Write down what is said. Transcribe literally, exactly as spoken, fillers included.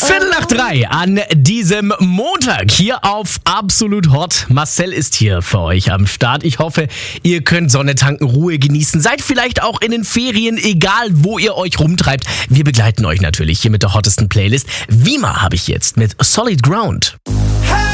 Viertel nach drei an diesem Montag hier auf Absolut Hot. Marcel ist hier für euch am Start. Ich hoffe, ihr könnt Sonne tanken, Ruhe genießen. Seid vielleicht auch in den Ferien, egal wo ihr euch rumtreibt. Wir begleiten euch natürlich hier mit der hottesten Playlist. Wima habe ich jetzt mit Solid Ground.